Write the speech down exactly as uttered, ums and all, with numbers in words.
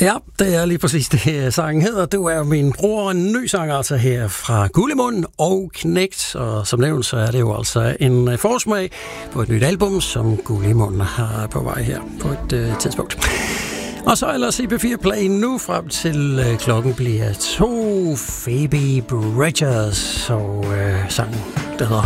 Ja, det er lige præcis det, sangen hedder. Du er min bror, en ny sang altså her fra Gullimund og Knægt. Og som nævnt, så er det jo altså en forsmag på et nyt album, som Gullimund har på vej her på et uh, tidspunkt. Og så ellers i P fire Play nu frem til uh, klokken bliver to. Phoebe Bridgers og uh, sangen, der hedder